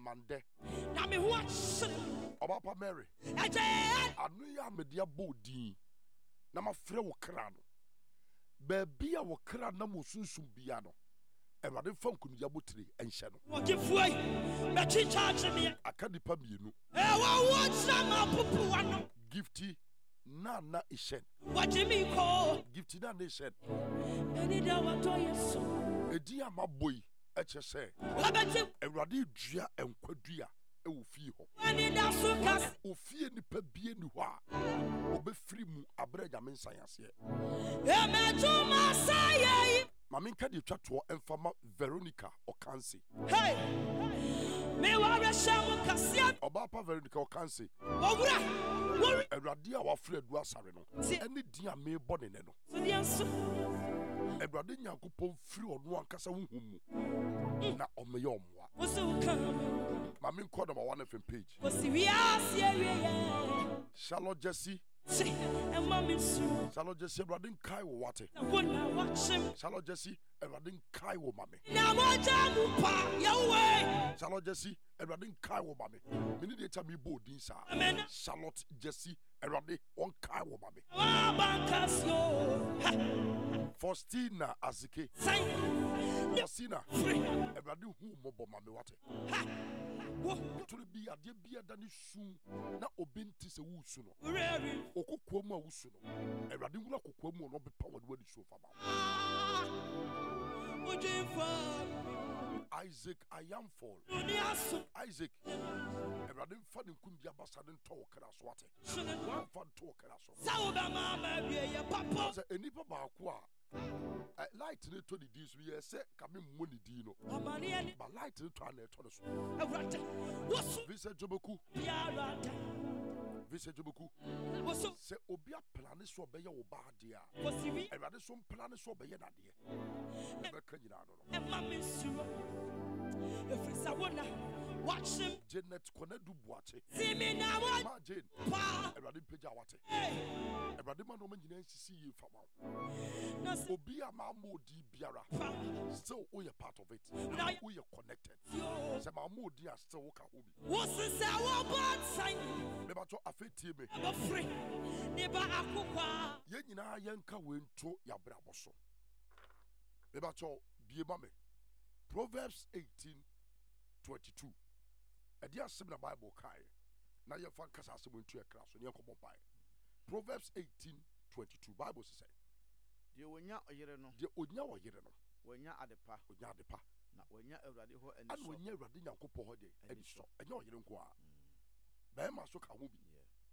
Amande. Na me ho ahye. Obapa Mary. Eje. Anu ya media bodi. Na mafrɛ wo kra no. Baabi a wo kra na mo sunsum bia no. Ewade fa nkunuya botire enhye no. Wo gifuai. Me chi charge me. Aka nipa mienu. Wo chama pupu wano. Gifty na ishen. Wajimi ko. Gifty na ishen. Eni da wato yeso. Edi amaboy eche se. Labati. Ewade dua enkwadua e wo fie ho. Eni da sukas. Ofie nipa bie ni ho a. Obefiri mu abre nyame nsanyase. Emetuma saye. Mame nka de twato emfama Veronica Okansi. Hey. Me wa reshamu kasia. Obapa Veronica Okansi. Owura. Ewade a wafre adu asare no. Eni dia me bone ne no. So di anso. Ewade Nyankopon firi ono ankasa huhum mu. Na omeye omwa. Wosu kan. Mame nko number 1 FM page. Wosi wi asie wi. Charlotte Jesse. Charlotte Jesse Ewade nkai wo wate. Charlotte Jesse Ewade nkai wo mame. Na moja mupa yawe. Charlotte Jesse Ewade nkai wo mame. Mini de ta mi bo din sa. Charlotte Jesse Ewade on kai wo mame. Faustina Azike. Faustina Ewade hu mobo mame wate. To be a dear beer than is soon. Na obinti se wusu no. Okokwomu a wusu no. Ewade wula kokwomu no be powered when so far. Isaac Ayamfall. Isaac Ewade fani kundia basadin to keraswate. Fan to keraso. Sauda mama biye papa. Say enipa ba kwa. Light ne to the dis we say kame money di no. But light ne to an to the so. Visa Joboku. Visa Joboku. Say obia plan so be your bad dia. E rather some plan so be na dia. E be kan yina no. E ma me suro. E frisa wona. Watch him. Janet Konedu Boate. See me now. Ma Jane. E rather peja wate. E rather man no man nyina sisi yi fama. Obia ma modi biara. Still we are part of it. We are connected. Say ma modi are still work at home. What's say our bad sign? Never to afetie me. I'm free. Never akukwa. Ye nyina yenka wento ya braboso. Never to biema me. Proverbs 18:22. Edia asem na Bible kai. Na ye fan kasa asem wento e kra so ne yakobon pai. Proverbs 18:22. Bible say de wonya oyere no. De onya oyere no. Wonya adepa. Onya adepa. Na wonya awurade ho eni so. An wonya awurade Nyankopon ho de eni so. Enya oyere nko a. Ba ma so ka ho bi.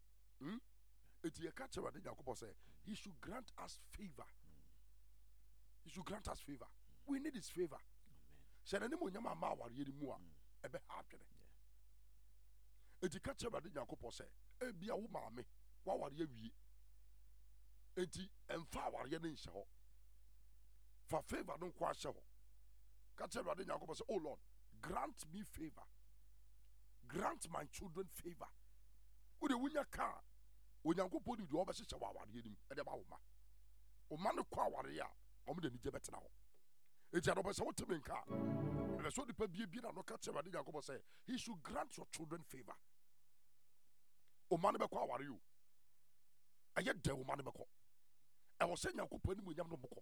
Eti ye ka awurade Nyankopon say he should grant us favor. He should grant us favor. We need his favor. Amen. Say na mo nyama ma aware ni mu a ebe ha atwene. Eti ka awurade Nyankopon say e bia wo maame wa aware awie. Enti emfa aware ne nhye ho. For favor don't kwa hye ho. Ka tell Awurade Nyankopon say, oh Lord, grant me favor. Grant my children favor. Wo de wunya ka Onyankopon di oba hye wa aware nim e de ba wo ma. O ma ne kwa aware ya, o me de ni je betena ho. Enti ado be say what me nka. E so de pa bie na no ka tell Awurade Nyankopon say, he should grant your children favor. O ma ne be kwa aware you. Aye de o ma ne be kwa. E wo say Nyankopon ni mo nyam no moko.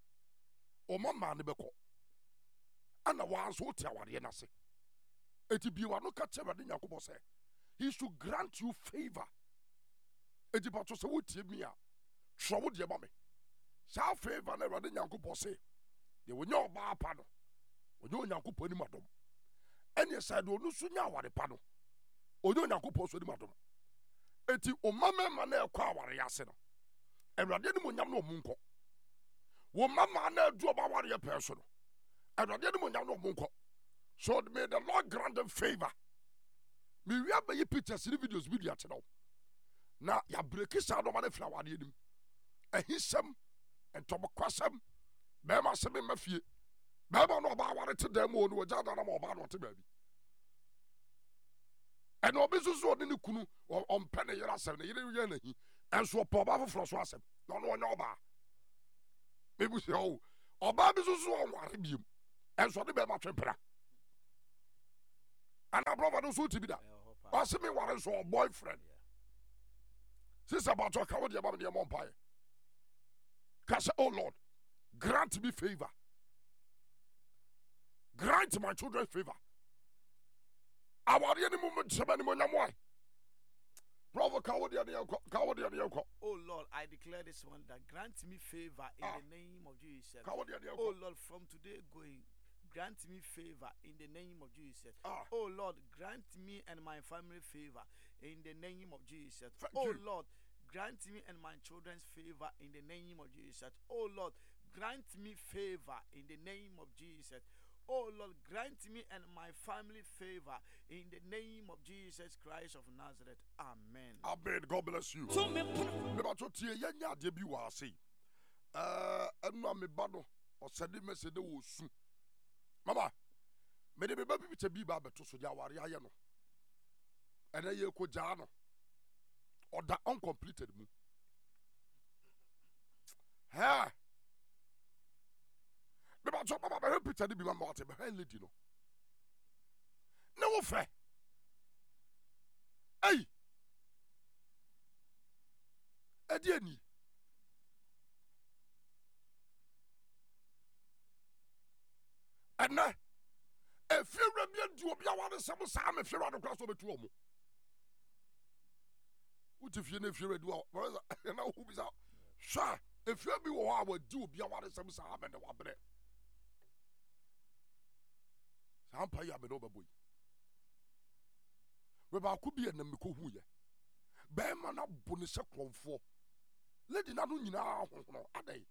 O ma ne beko ana wa so ti aware na se eti biwa no ka cheba de Nyankopon say he should grant you favor eti pato se wotie mi a tro wo de ba me sa favor na Awurade Nyankopon say de wonya oba apa no wonya Nyankopon ni madom ene side onu so nya aware pa no wonya Nyankopon so ni madom eti o mama na ekwa aware ya se no Awurade ni mo nyam no omunko wo mama na adu oba ware person no Awurade ni mo nyam no monko so may the Lord grant them favor me wi abayi pictures ni videos video ate no na ya break sa do ma na fira wade nim ahisem entomo kwasem be ma se me mafie be ba no oba ware te dem o no oja da na ma oba no te ba bi eno obi susu odi ni kunu on pene yera asem ne yere ye na hi enso opa oba foforo so asem no no onya oba bebu se o oba bi susu on ware biem enso de be ma twempera And our brother don't to be that. Ask me what is your boyfriend. Sister about your coward, your mom, your mom pie. Cause, oh Lord, grant me favor. Grant my children favor. I want any moment, somebody, why? Brother, coward, Oh Lord, I declare this one that grant me favor in the name of Jesus. Coward, Oh Lord, from today going, grant me favor in the name of Jesus. Oh Lord, grant me and my family favor in the name of Jesus. Oh Lord, grant me and my children's favor in the name of Jesus. Oh Lord, grant me favor in the name of Jesus. Oh Lord, grant me and my family favor in the name of Jesus Christ of Nazareth. Amen. Amen. God bless you. Mama, me de baby picture bi ba beto so dia ware aye no. Ene ye ko ja no. Oda uncompleted mu. Ha. Me ba so mama be picture bi mama what be lady no. Ne wo fe. Hey. Edi ani. And now, if you rebel to be a some Sam, if you're on the cross over to home. What if you know if you're do you know who is out? Sure, if you be what I would do, be a water some Sam and the one bread. Sam pay up an over boy. Whether could be a Namiko who ye. Bearman up bonus for. Lady Nadu now, are they?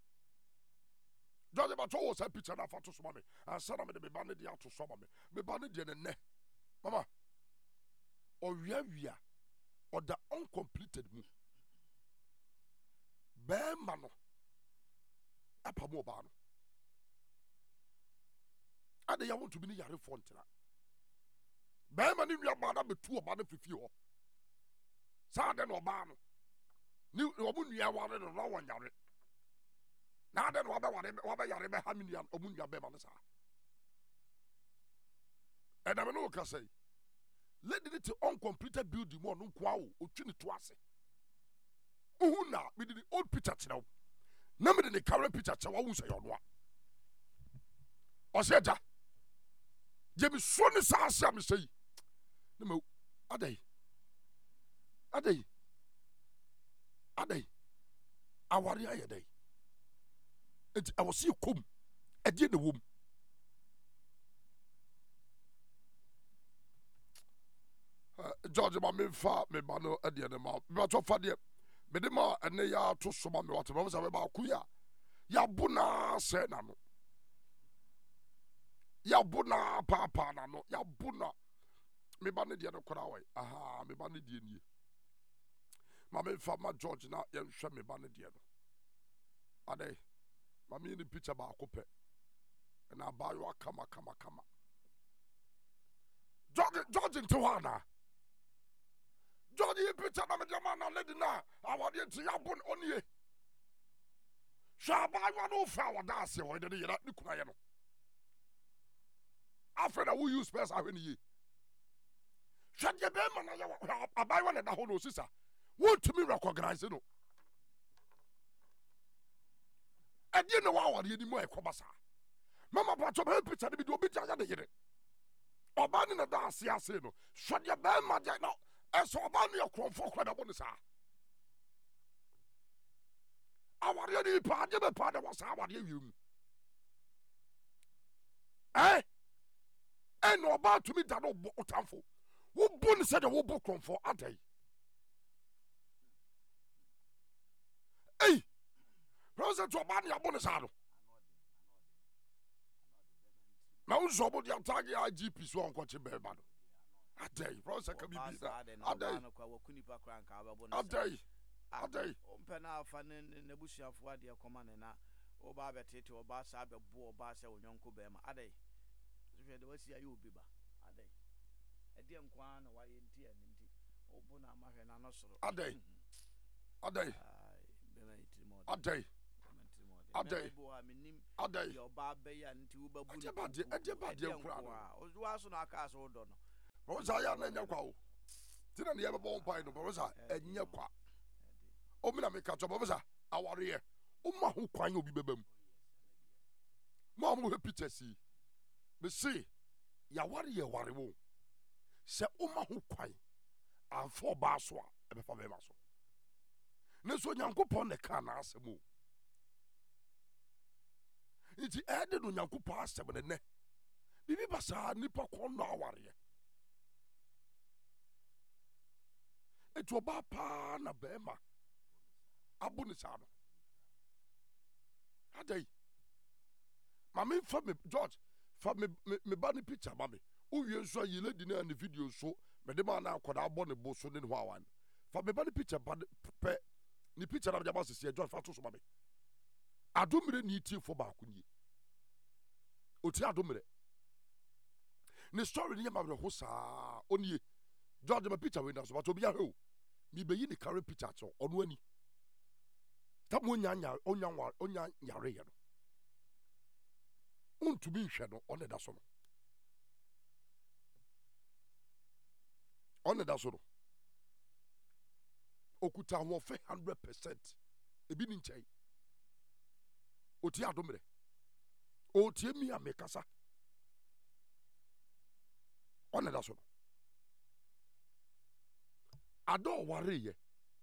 Judge about all say picture na for to some me and son me the band the out to some me. Me band the ne. Mama. Or we or the uncompleted mu. Bear mano. Apa mo ba no. Ade ya want to be ni yare fontra. Bear mani wi abada be tu oba na fifi ho. Sa de no ba no. Ni obu nua ware no wan yare. Now then, what yare be haminian omunya be manasa. And I know can say, let it uncompleted building more no kwao utwini twase. Uhuna we did the old picture now. Number the current picture chawa who say on what. Oseja. Jemi soni sa asa me say. No adai. Awari ayedai. I was see you come at the womb. George, my main far, me bano at the end of my but of Fadia, Medema and they are to some of what was about Kuya. Yabuna senano. Yabuna papa nano, Yabuna. Me banny the other crowd. Aha, me banny the ye. My main farmer George now, young Shammy banny the other. Are they? Mami ni picture ba akope. And I buy you a kama. George into wana. George you picture na me the man na lady na. I want you to yabun onye. Sha buy one no fa wa da se wo de ye na ni kuna ye no. After that we use space ahwe ni ye. Sha de be man na ye wa buy one na ho no sisa. Want to me recognize no. I didn't know how you more ekobasa. Mama pacho be picture bi do obi jaja de yire. Oba ni na da ase ase no. Should ya be ma je no. Eso oba ni ekromfo kwada bo ni sa. Awari ni pa je be pa de wo sa awari wiem. No oba to me da no otamfo. Wo bo ni se de wo bo kromfo adai. Hey. President Obani Abonisado. Now, Zobo the attack IGP so on Coach Belbado. A day, President Kabibi. A day. Ompena fanen nebusia fo ade command na oba betete oba sa be bo oba se onyanko be ma ade hwe de wasi ayi obi ba ade ede nkwa na waye nti enti obo na mahwe na no soro ade your baba ya nti ubabu ade nkwa ozuwa so na aka so do no Professor ya na nya kwa o. Ti na ne ye bebo mpa no professor enye kwa. O mi na me ka cho professor aware ye. O ma ho kwan obi bebam. Ma mo he picture si. Me say ya ware ye ware wo. Se o ma ho kwan amfo ba so a e be fa be ma so. Ne so Nyankopon ne ka na asem o. Iti ede no Nyankopon asem ne ne. Bibi basa nipa kon no aware. Etu oba pa na bema abu ni sa no. Adai. Mama fa me George fa me ba ni picture mama. Uwie so yi lady na ni video so me de ma na akoda abo ne bo so ne ho awan. Fa me ba ni picture ba pe ni picture na jaba sisi George fa to so mama. Adomire ni tie fo ba kunye. Oti adomire. Ni story ni ma ho saa onie. George my picture we na so but obi a ho. Mi be yi ni carry picture cho onu ani. Tam onya yare ye no. Untumi hwe no one da so no. One da so no. Okuta ho fe 100%. Ebi ni nchai. Oti adomre. Oti mi amekasa. One da so no. Ado ware ye.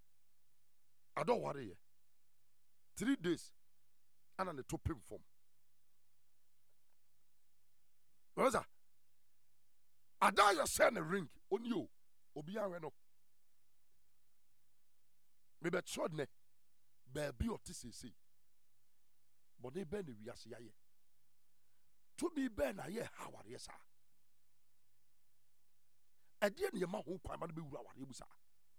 3 days ana ne topim form. Brother, ada ya send a ring on you. Obi anwe no. Me be chod ne. Baby otisisi. Bone be ne wiase ya ye. To me be na ye haware ye sa. Ade ne ma ho kwan ma be wura ware busa.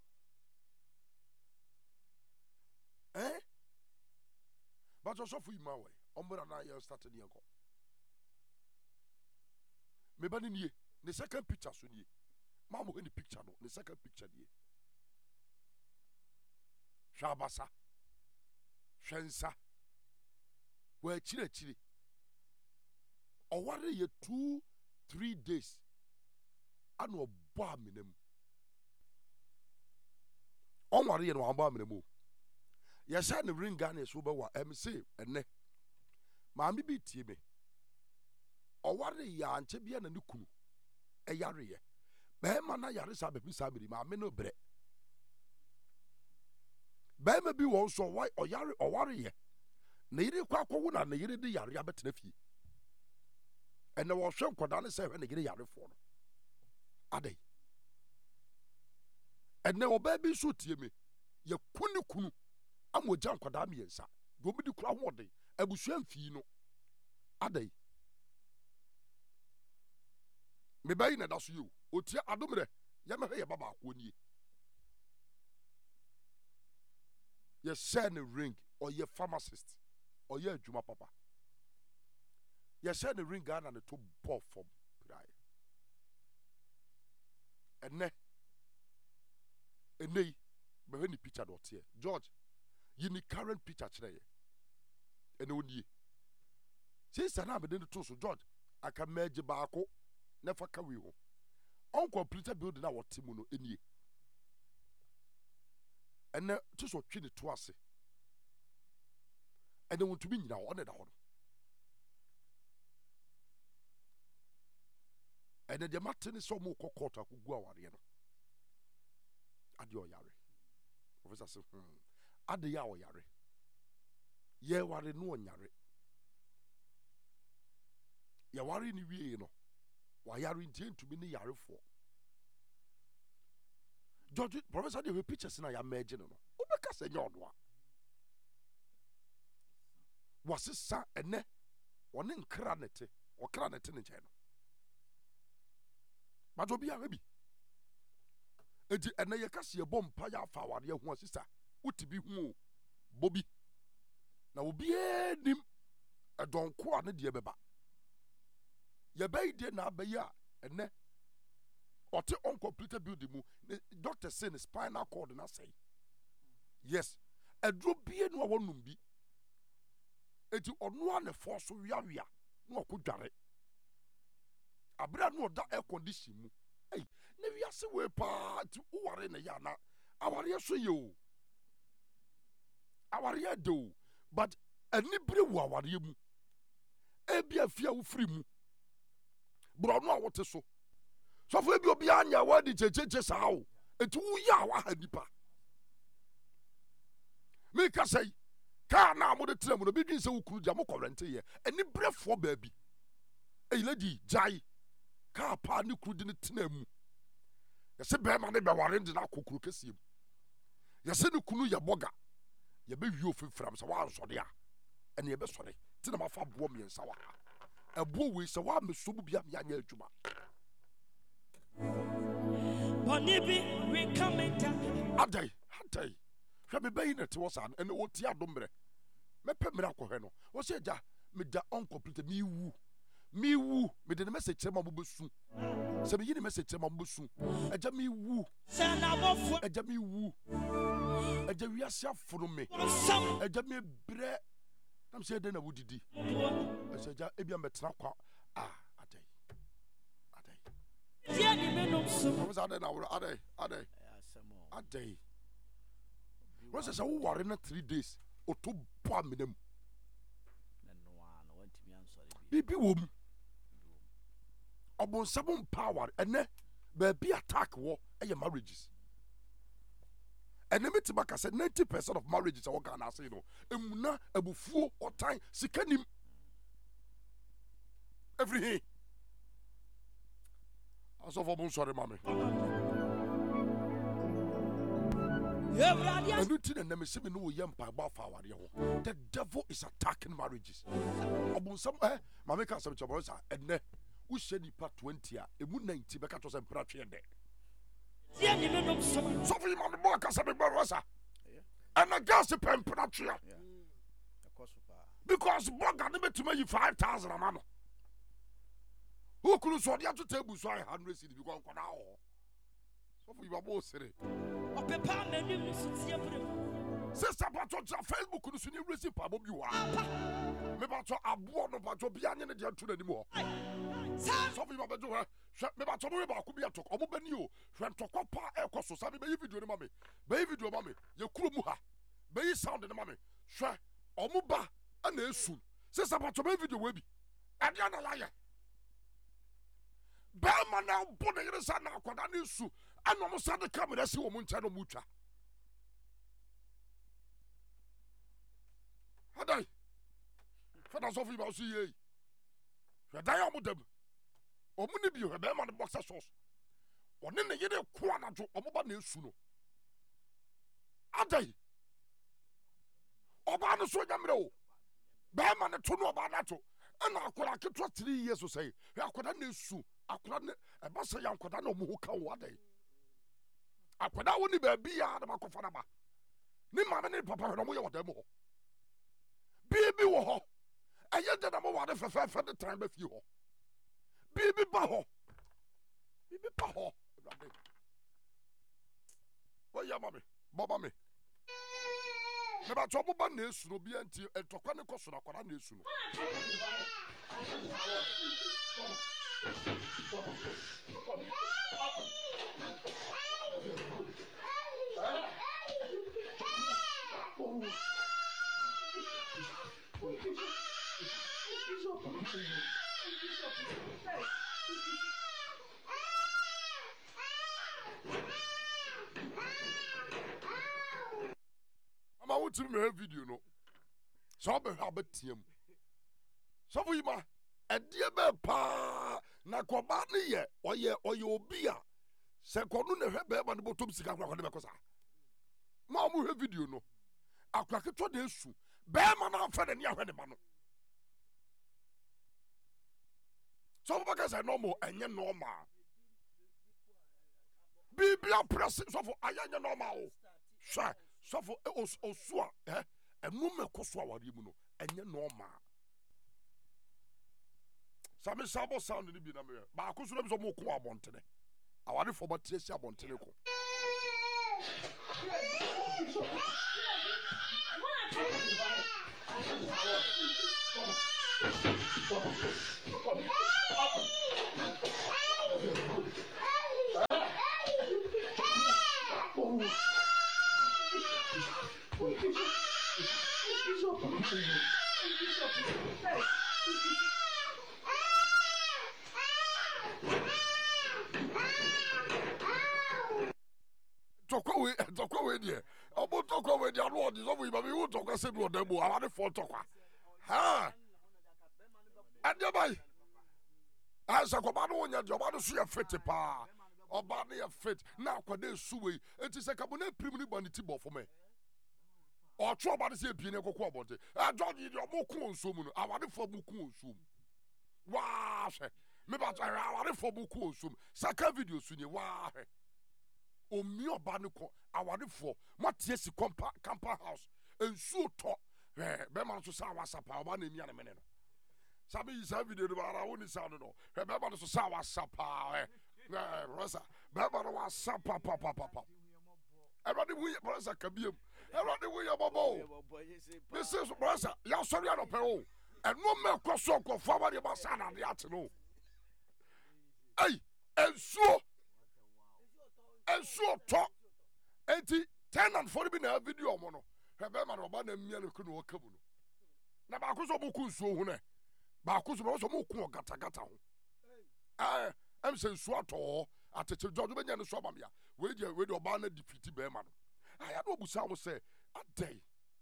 But also for you my way. Ombra na ye started here go. Me ba ni the second picture so ni. Ma mo the picture no, the second picture ni. Shabasa. Shensa. We chire. Oware ye 2-3 days. Ano bo aminem. Onware ye no abo aminem. Ya sha ne ring Ghana so be wa MC ene. Ma me bi tie me. Oware ya anche bia na ne kunu. E yare ye. Be ma na yare sa be bi sa me ma me no bre. Be ma bi wo so why oyare oware ye. Na yire kwa akwo na yire de yare abetena fie. Ene wo hwe nkoda ne se hwe na yire yare fo no. Adai. Ene oba bi so tie me. Ye kunu amoja nkoda miensa. Do bi di kura ho de. Abusua mfii no. Adai. Me bayi na da so yo. Otia adomre. Ya me hwe ye baba akwo nie. Ye send a ring or ye pharmacist or ye adwuma papa. Ye send a ring Ghana na to bof from prayer. Ene be when the picture dot here. George, you need current picture today. Ene oni. Since na be den to so George, I can merge baako never ka we ho. Uncompleted building na what mu no enie. Ene to so twi ne to ase. Ene won to be nyina ho ne da ho. Ene de matene so mo kokota kugu aware no. Ade oyare. Professor say ade ya oyare. Ye ware no onyare. Ya ware ni wie no. Wa yare ntien to be ne yare fo. George, Professor, the pictures na ya imagine no. Obeka se nya odwa. Wasesa ene one nkra nete, okra nete ne nche no. But obi a bi. Enti ene ye kase ye bom pa ya fa ware hu asisa. Utibi hu bobi. Na obi enim edonko a ne de beba. Ye bay de na abeya ene ote uncompleted building mu doctor say the spinal cord na say yes edro bie no wonum bi eti ono a ne force wiawia no akudware abra no da air condition mu hey wiase we pa ti uware ne ya na aware so ye o aware do but anibere wo aware mu ebi afia wo firi mu bro no a wote so fo ebi obi anya wa di checheche saa o etu wo ya wa ha nipa me ka say ka na mo de tira mu no bi din se wo kuru ja mo kɔrente ye anibere fo baabi ey lady jai ka pa ne kuru di ne tena mu yɛsɛ bɛrima ne bɛware de no akokoro kɛsie mu yɛsɛ ne kunu yɛ bɔga yɛbɛwie ofifram sɛ woansɔre a ɛne yɛbɛsɔre nti na mafa aboɔ mmiɛnsa wɔ ha ɛboɔ wei sɛ woamɛso mu bia meanyɛ adwuma adɛn hwɛ mebɛyi ne te wɔ saa no ɛne ɔti ado mmerɛ mɛpɛ mmerɛ akɔhwɛ no wɔ sɛ agya meda ɔncomplete mewu mede ne message kyerɛ ma mobɛsu sɛ meyi ne message kyerɛ ma mobɛsu agya mewu agya mewu agya wiase aforo me agya mebrɛ nam sɛ ɛdɛn na wodidi ɛsɛ agya ebia mɛtena kwa adɛn wọ́n sɛ sɛ woware no 3 days ɔto bɔ amena mu biribi wɔ mu ɔbonsam mpa aware ɛnɛ baabi attack wɔ ɛyɛ marriages ɛnɛ metimi aka sɛ 90% of marriages a wɔga anaase no ɛmuna abufuo ɔtan sika nim ɛfiri he asɔfo mo nsɔre ma me ɛno nti na namɛsɛ me ne wɔyɛ mpaebɔ afa awareɛ ho the devil is attacking marriages ɔbonsam mame ka asɛm kyɛbɔrɔ sa ɛnɛ wohyɛ nipa 20 a ɛmu 90 bɛka to sɛ mpra tweɛ dɛ sɔfo yi ma me bɔ akasa me gbɛrɛ sa ɛna gas pɛ mpra twea because bɔga ne bɛtumi ayi 5,000 ama no wokuru so ɔde ato table so ayɛ 100 cedi bi kɔ nkɔda hɔ sɔfo yi ma bɔ osere sister patro ja Facebook no so ni resi pa bo bi wa me patro abo no patro bia nye ne de to nanim ho so fi ma bejo he me patro mo ba ko bia to omo bani o hwe ntokwa pa e ko so sa me video ni ma me be video ma me ye kuro mu ha be sound ni ma me hwe omo ba na esu sister patro be video we bi ade na la ye ba ma na bo na yere sa na akoda na esu ana mo sa de camera si wo mu ncha no mu twa Adai, fada so fi ba so ye. Fada ya mo dem. Omu ni bi o be ma the boxer sauce. One ne yede ko anajo omo ba na esu no. Adai. Oba no so nyamre o. Be ma ne to no oba na to. Na akora ketwa 3 years so say. Akora na esu. Akora ne e ba say akora na omo ho ka wo adai. Akora woni ba bi ya na makofa na ba. Ni ma ne papa no mo ye wodam ho. Bibi wo ho eye de na mo wade fefe de time ba fi ho bibi ba ho brother wo ya mame baba me me ba to mo ba na esu no bi anti etokwa ne koso na kwara na esu no Ama wuti me video no. So be ha betiem. So for you ma edie be pa na koba ne ye oye obi a se konu ne hwe be ma ne botom sika kwa ne be kosa. Ma mu hwe video no. Akwa keto de esu be ma na fa ne ne ahwe ne ma no. So for because I normal enye normal. Biblia press so for ayanya normal. Sha so for osua enu me koso awari mu no enye normal. Sami sabo sound ni bi na me. Ba ko so na bi so mo ko abontene. Awari for ba tiesi abontene ko. Tokwa we there. Obo tokwa we there no so we be who tokwa say no demo awade for tokwa. Ha. Ade bai. Asa ko ba no nya de oba no so ya fit pa. Oba no ya fit na akwade suwe. Enti se kabo na prim ni baniti bo for me. O tro oba no se pie ne kokko obonte. George de obo ko nso mu no awade for bu ko nso mu. Wa hwe. Me ba awade for bu ko nso mu. Saka video su ni wa hwe. Omi oba no ko awadefo matie si camper house ensuo to be man so sa wasapa oba na emi ane mene no sabi yi sa video do bara woni sa no be man so sa wasapa rosa be man wasapa papa everybody we rosa kabiem everybody we bobo this is rosa ya sorry no pe o eno me kwaso kwofo abade ba sa na de ate no ei ensuo ensuo to enti 10 and 40 bi na video mo no hebe ma no ba na mia no kuno wakabu no na ba ko so bu ku nsuo hu ne ba ko so mo ku gata ho em se nsuo to atete George be nya no so ba me ya we de oba na defeat be ma no aya no obusa wo se adai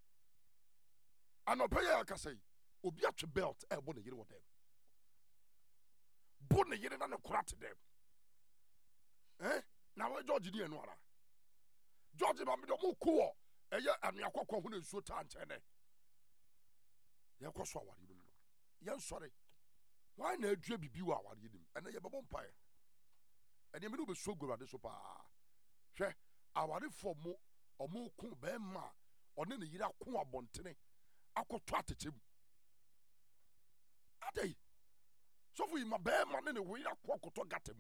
anope ya akasai obi atwe belt e bo na yire wo dem bo na yire na ne kurate dem na we George ni enu ara George ba me do mo ko eye anu akokko hu na nsuo ta nchene ye kwaso awari no ye nsore why na adua bibi wa awari nim ene ye bebo mpae ene me no be so gurade so pa hwe awari fo mo omo ku be ma one ne yira ko abontene akoto atechem adai so fu ma be ma ne we yira ko akoto gatem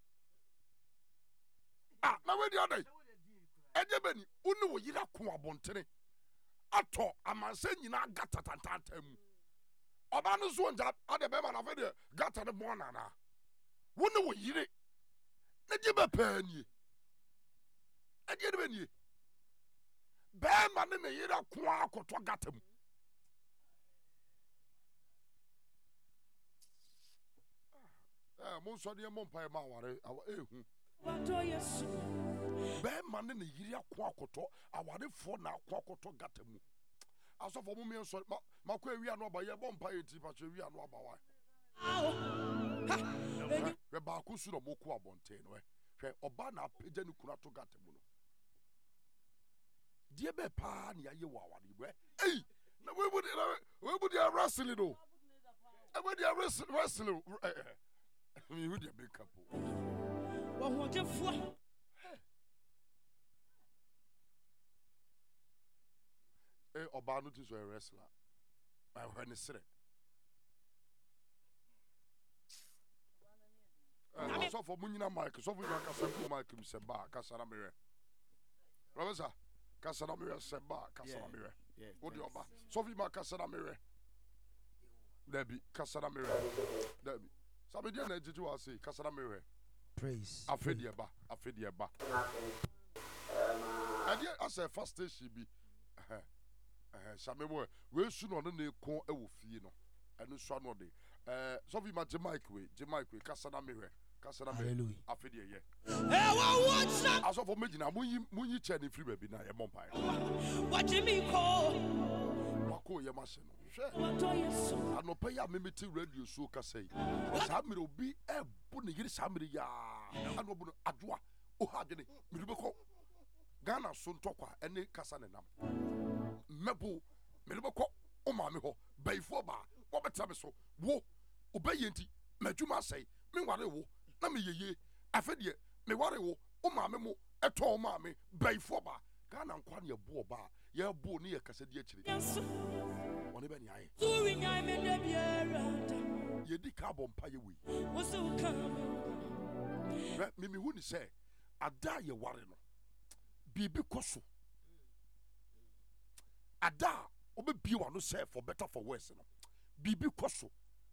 na we di adai ejebeni unu wo yira ko abontene ato amanse nyina gata tantantam oba no so nja ade be ma na fe de gata ne mo nana wonu wo yire na je be pani ade de beni be ma ne yira ko akoto gatam mo so de mo mpa ma ware ehu be man ne yiri akwa akoto awade fo na akwa akoto gatamu asofo mu me so makwa ewia no ba ye bompa eti pa so ewia no aba wa we ba ku su no moku abonte no hwe oba na apeja ne kuna to gatamu no die be pa na ye wa awade bo na we budi wrestling no e budi wrestling me who dey make up oba no ti so a wrestler when is it so for munyina mic so for you kasa mic mi se ba kasa na mere Professor kasa na mere se ba kasa na mere o di oba so for you kasa na mere Debbie kasa na mere Debbie sabe dia na ejiji wa say kasa na mere praise afedi eba ade as a first station bi samemo we su no na ekon ewo fie no enu so no de so fi ma Jamaica we kasa na mere hallelujah afedi ye watch up aso for megina munyi che ni free baby na ye mompai what do me call wako ye ma se no anopa ya memeti radio so kasa yi sa mere obi ebu ne yiri sa mere ya anobu no adoa o ha dwene mere be ko Ghana so ntokwa ene kasa ne nam mebo mere be ko o ma me ho baifo ba wo beta me so wo obaye nti madwuma sei me ware wo na me yeye afedie me ware wo o ma me mo eto ma me baifo ba Ghana nkwa ne bo ba ye bo ne ye kasa di akire one be ni aye turi nyai me de biara ye di carbon pa ye wi wo so come me hu ni say ada ye ware no bibi koso ada obe bi wa no say for better for worse no bibi koso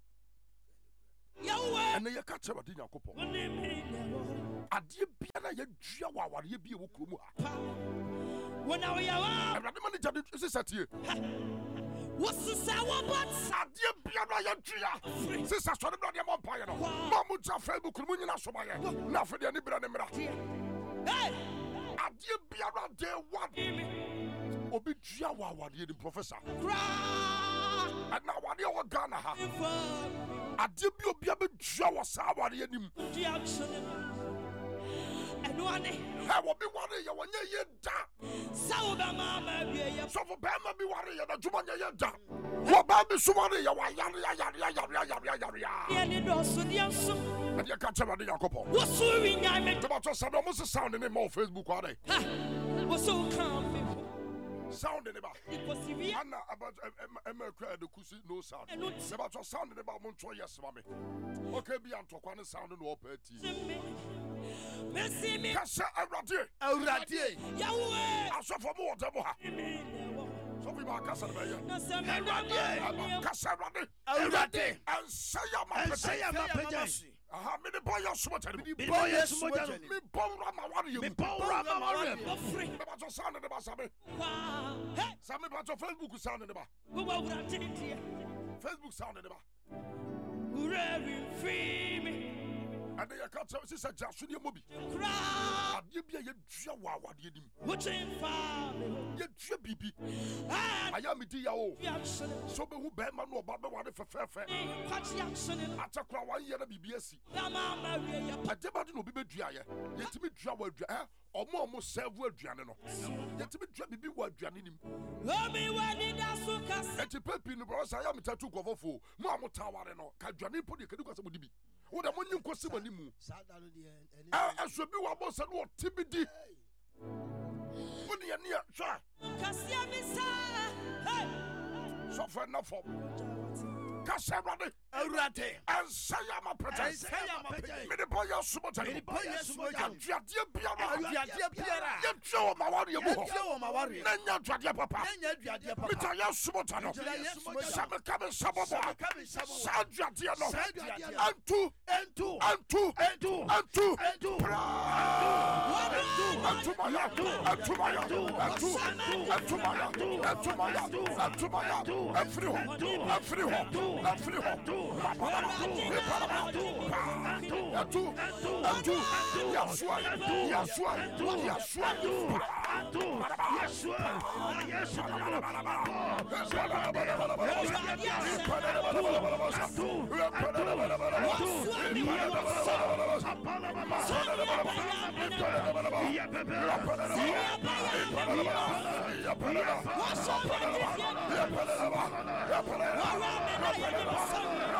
yawe ene ye ka cheba di nyakopo ade bia na ye dua wa ware ye bi e wo kromu ha wona yawa Everybody manager is satie What's the sour butt? Adia Biana Yantria. Sister Sonny Empire. Mamuja Facebook Munina Somaya. Nothing any brand. Hey! Adia Biana day one. Obi Jawa, what you professor. And now what you Ghana. Adia Biana Jawa Sawa, and one I will be worried when you da. Sour Mama, So for Bama be worried that you want your da. What about the Sumari? And you can't tell me the couple. what's so ring? I meant About your son, almost sound in more Facebook, are they? was so calm. Sound in about. It was severe. Anna about America, the Kusi, no sound. About your sound in about Montoya, yes, mammy. Okay, be on to one sound and open tea. Merci, me. Cassa, Awurade. Yahweh. I saw for more double. So we are Cassa, No, sir, madame. Cassa, Awurade. and say, I'm aha, me the boy your sweater. Me Boy sweater. me bora ma wari you. Me bora ma wari. Free. Me ba to sound in the basabe. Wow. Hey. Sami ba to Facebook sound in the ba. Go over and take it. Facebook sound in the ba. Hooray, free me. And they can't tell us a just in your movie. Cry. You be a dria wa di dim. Watching family. Ye dria bibi. Ah. I am dia o. Action. So be who be man no ba be wa de fefe. Catch action. Atakra 1 year na BBS. Mama Maria. Adebadu no bi be dua ye. Ye timi dua wa dua. Omo serve aduane no. Ye timi dua bibi wa aduane nim. Omi wani da suka. Eti pepi no bro say am tatu kofofo. Mo amotaware no. Ka aduane po de kedu kwase mo dibi. Wo da mo nyin kwase mani mu. Eso bi wa boss no tibidi. Wo ne ne hwa. Kasia misa. Hey. So for na for. Kasa brade. Awurade. And say am a protest. Me the boy your sumotan. Me the boy your sumotan. Aduade biara. Aduade biara. Ye twa ma wari mu ho. Ye ma wari. Na nya aduade papa. Nya aduade papa. Me ta ya sumotan no. Sama kame sabobo. Sa aduade no. Antu.